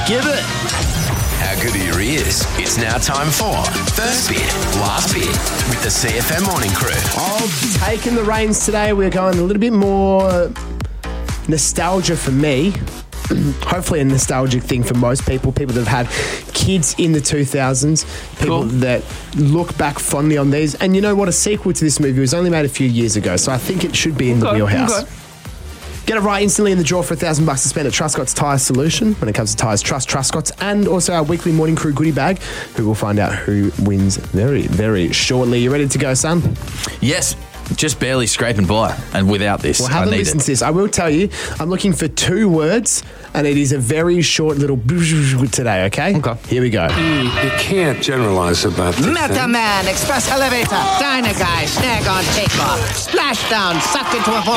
Gibbet. How good are your ears? It's now time for First Bit, Last Bit with the CFM Morning Crew. I've taken the reins today. We're going a little bit more nostalgia for me. Hopefully a nostalgic thing for most people that have had kids in the 2000s, people that look back fondly on these. And you know what? A sequel to this movie was only made a few years ago, so I think it should be in the wheelhouse. Get it right instantly in the draw for $1,000 to spend at Truscott's Tyre Solution. When it comes to tyres, trust Truscott's, and also our weekly Morning Crew goodie bag, who will find out who wins very, very shortly. You ready to go, son? Yes. Just barely scraping by, and without this, well, have a listen to this. I will tell you, I'm looking for 2 words, and it is a very short little today, okay? Okay. Here we go. You can't generalize about this. Metaman, express elevator, diner guy, snag on takeoff, splashdown, sucked into a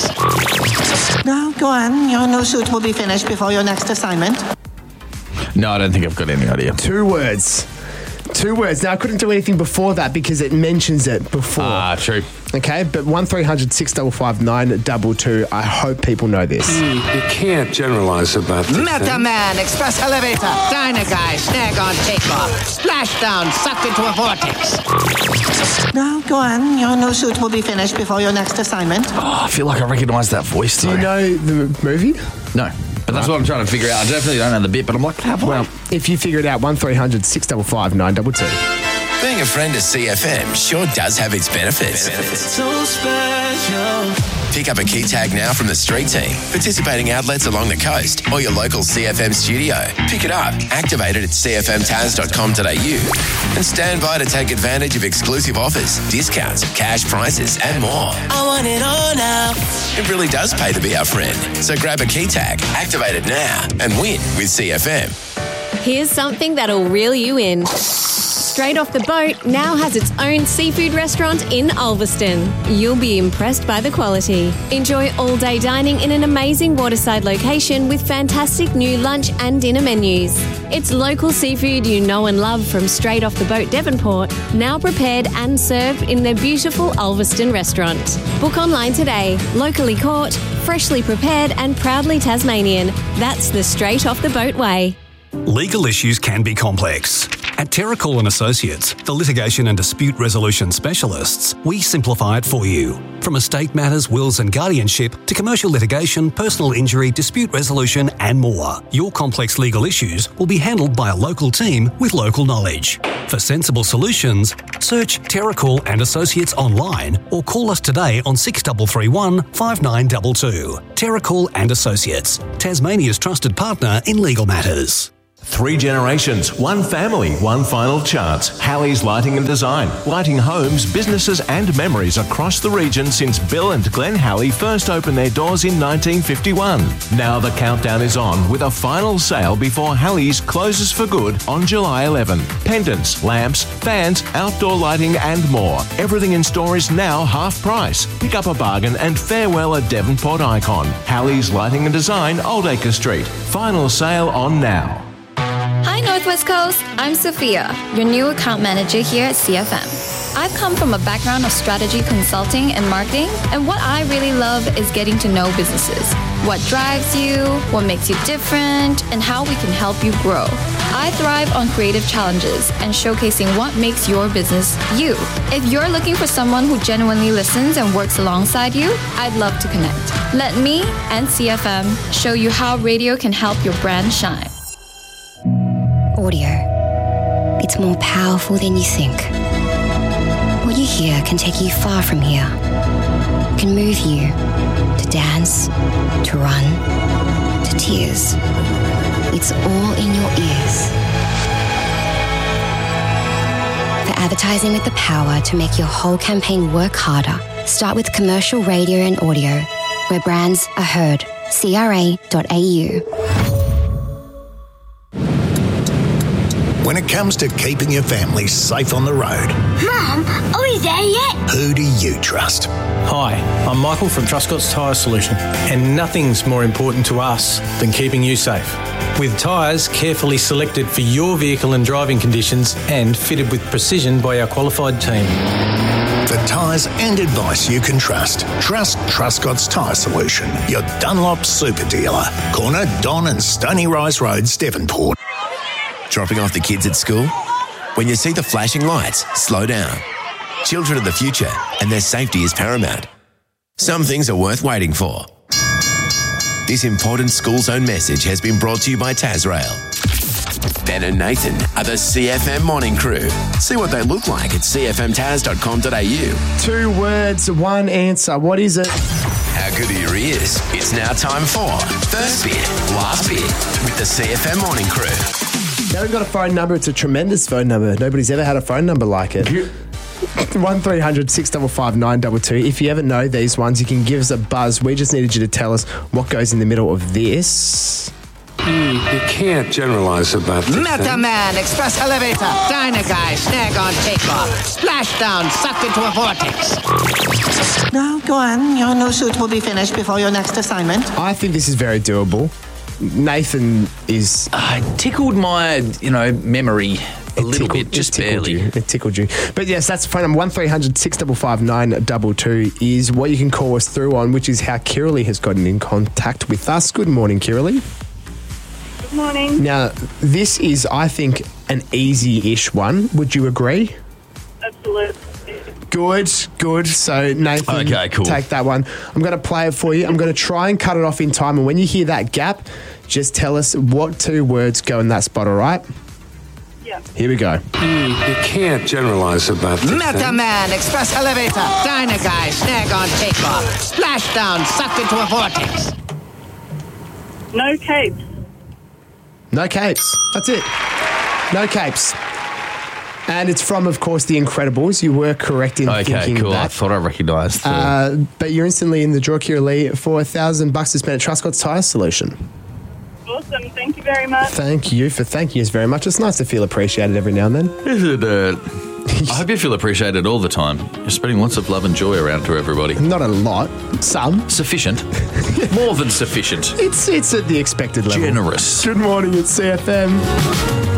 vortex. Now, go on. Your new suit will be finished before your next assignment. No, I don't think I've got any idea. 2 words. 2 words. Now, I couldn't do anything before that because it mentions it before. Ah, true. Okay, but 1300 655 922. I hope people know this. You can't generalize about this. Metaman, express elevator, diner guy, snag on takeoff, splashdown, sucked into a vortex. Now, go on. Your new suit will be finished before your next assignment. Oh, I feel like I recognise that voice, Do you know the movie? No. But that's what I'm trying to figure out. I definitely don't know the bit, but I'm like, well, if you figure it out, 1300 655 922. Being a friend of CFM sure does have its benefits. So special. Pick up a key tag now from the street team, participating outlets along the coast, or your local CFM studio. Pick it up, activate it at cfmtaz.com.au, and stand by to take advantage of exclusive offers, discounts, cash prizes, and more. I want it all now. It really does pay to be our friend. So grab a key tag, activate it now, and win with CFM. Here's something that'll reel you in. Straight Off the Boat now has its own seafood restaurant in Ulverston. You'll be impressed by the quality. Enjoy all-day dining in an amazing waterside location with fantastic new lunch and dinner menus. It's local seafood you know and love from Straight Off the Boat Devonport, now prepared and served in their beautiful Ulverston restaurant. Book online today. Locally caught, freshly prepared and proudly Tasmanian. That's the Straight Off the Boat way. Legal issues can be complex. At Terracall & Associates, the litigation and dispute resolution specialists, we simplify it for you. From estate matters, wills and guardianship to commercial litigation, personal injury, dispute resolution and more, your complex legal issues will be handled by a local team with local knowledge. For sensible solutions, search Terracall & Associates online or call us today on 6331 5922. Terracall & Associates, Tasmania's trusted partner in legal matters. 3 generations, 1 family, 1 final chance. Halley's Lighting and Design. Lighting homes, businesses and memories across the region since Bill and Glenn Halley first opened their doors in 1951. Now the countdown is on with a final sale before Halley's closes for good on July 11. Pendants, lamps, fans, outdoor lighting and more. Everything in store is now half price. Pick up a bargain and farewell a Devonport icon. Halley's Lighting and Design, Oldacre Street. Final sale on now. Hi Northwest Coast, I'm Sophia, your new account manager here at CFM. I've come from a background of strategy consulting and marketing, and what I really love is getting to know businesses. What drives you, what makes you different, and how we can help you grow. I thrive on creative challenges and showcasing what makes your business you. If you're looking for someone who genuinely listens and works alongside you, I'd love to connect. Let me and CFM show you how radio can help your brand shine. Audio. It's more powerful than you think. What you hear can take you far from here. It can move you to dance, to run, to tears. It's all in your ears. For advertising with the power to make your whole campaign work harder, start with commercial radio and audio, where brands are heard. CRA.au. When it comes to keeping your family safe on the road, Mum, are we there yet? who do you trust? Hi, I'm Michael from Truscott's Tyre Solution, and nothing's more important to us than keeping you safe. With tyres carefully selected for your vehicle and driving conditions and fitted with precision by our qualified team. for tyres and advice you can trust. Trust Truscott's Tyre Solution, your Dunlop super dealer. Corner Don and Stony Rise Roads, Devonport. Dropping off the kids at school? When you see the flashing lights, slow down. Children are the future, and their safety is paramount. Some things are worth waiting for. This important school zone message has been brought to you by Tasrail. Ben and Nathan are the CFM morning crew. See what they look like at cfmtaz.com.au. 2 words, 1 answer. What is it? How good are your ears? It's now time for First Bit, Last Bit with the CFM morning crew. Now we've got a phone number. It's a tremendous phone number. Nobody's ever had a phone number like it. 1300 655 922. If you ever know these ones, you can give us a buzz. We just needed you to tell us what goes in the middle of this. You can't generalize about this. Metaman, Express Elevator, Diner Guy, Snag on Takeoff, Splashdown, sucked into a vortex. Now, go on. Your new suit will be finished before your next assignment. I think this is very doable. Nathan is... tickled my, memory a little bit, just barely. It tickled you. But yes, that's phone number 1300 655 922 is what you can call us through on, which is how Kiralee has gotten in contact with us. Good morning, Kiralee. Good morning. Now, this is, I think, an easy-ish one. Would you agree? Absolutely. Good. So, Nathan, okay, cool. Take that one. I'm going to play it for you. I'm going to try and cut it off in time. And when you hear that gap, just tell us what 2 words go in that spot, all right? Yeah. Here we go. You can't generalize about this. Metaman, Express Elevator, Diner Guy, Snag on Takeoff, Splashdown, sucked into a vortex. No capes. No capes. That's it. No capes. And it's from, of course, The Incredibles. You were correct in thinking cool. that. I thought I recognised but you're instantly in the draw, Kiralee, for $1,000 to spend at Truscott's Tyre Solution. Awesome. Thank you very much. Thank you for thanking us very much. It's nice to feel appreciated every now and then. I hope you feel appreciated all the time. You're spreading lots of love and joy around to everybody. Not a lot. Some. Sufficient. More than sufficient. It's at the expected level. Generous. Good morning, it's CFM.